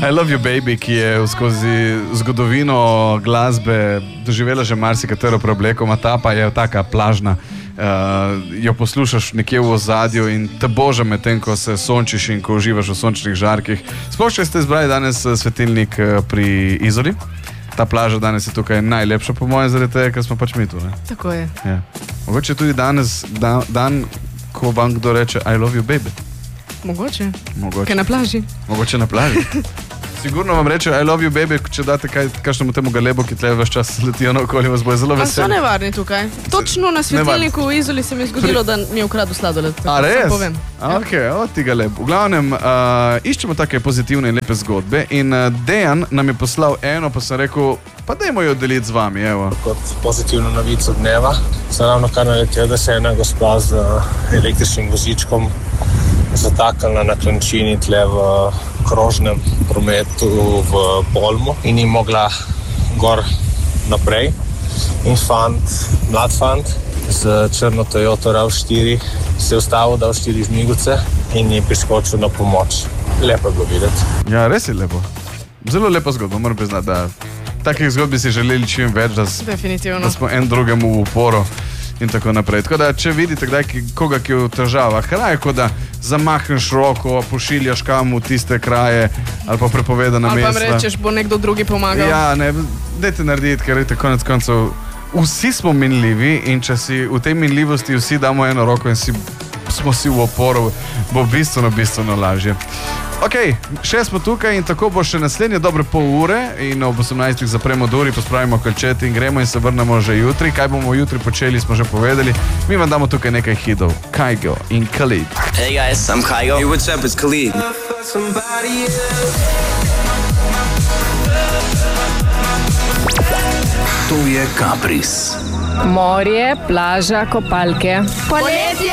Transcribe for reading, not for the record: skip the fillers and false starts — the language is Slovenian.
I Love You Baby, ki je skozi zgodovino glasbe doživela že marsikatero preobleko, ta pa je taka plažna. Jo poslušaš nekje v ozadju in te boža med tem, ko se sončiš in ko uživaš v sončnih žarkih. Sploh, če ste izbrali danes svetilnik pri Izoli. Ta plaža danes je tukaj najlepša, po mojem, zaradi tega, ker smo pač mi tu. Ne? Tako je. Ja. Mogoče tudi danes dan, ko vam kdo reče I love you baby. Mogoče. Kaj na plaži. Mogoče na plaži. Sigurno vam reče I love you baby, če date kakšnemu temu galebu, ki tle ves čas letijo naokoli, vas bojo zelo veseli. A so nevarni tukaj? Točno na svetilniku v Izoli se mi je zgodilo, da mi je ukradel sladoled. A res? Ok, ti galeb. V glavnem, iščemo take pozitivne in lepe zgodbe in Dejan nam je poslal eno, pa sem rekel, pa dajmo jo deliti z vami, evo. Kot pozitivno novico dneva sem ravno kar naletel, da se je ena gospa z električnim vozičkom zataknila na klančini tle v krožnem prometu v Polmu in ni mogla gor naprej. In mlad fant z črno Toyota RAV4 se je ustavil, dal 4 žmiguce in je priskočil na pomoč. Lepo je bilo videti. Ja, res je lepo. Zelo lepo zgodbo, moram priznati, da takih zgodb bi si želeli čim več, da smo en drugemu v uporo in tako naprej. Tako da, če vidite kdaj koga, ki je v težavah, raje kot da zamahneš roko, pošiljaš kam v tiste kraje ali pa prepovedana mesta. Ali pa rečeš, bo nekdo drugi pomagal. Ja, ne, dajte narediti, ker je konec koncev vsi smo minljivi in če si v tej minljivosti vsi damo eno roko in smo si v oporu, bo bistveno lažje. Ok, še smo tukaj in tako bo še naslednje dobre pol ure in ob 18. zapremo duri, pospravimo kolčeti in gremo in se vrnemo že jutri. Kaj bomo jutri počeli, smo že povedali. Mi vam damo tukaj nekaj hitov. Kygo in Khalid. Hey guys, I'm Kygo. Hey, what's up, it's Khalid. To je Kapris. Morje, plaža, kopalke. Poletje!